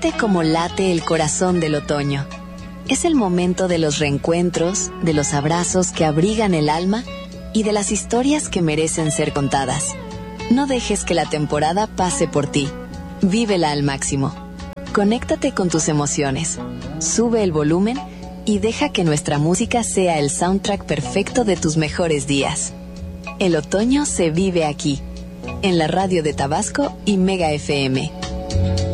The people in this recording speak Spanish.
Siente cómo late el corazón del otoño. Es el momento de los reencuentros, de los abrazos que abrigan el alma y de las historias que merecen ser contadas. No dejes que la temporada pase por ti. Vívela al máximo. Conéctate con tus emociones. Sube el volumen y deja que nuestra música sea el soundtrack perfecto de tus mejores días. El otoño se vive aquí, en la radio de Tabasco y Mega FM.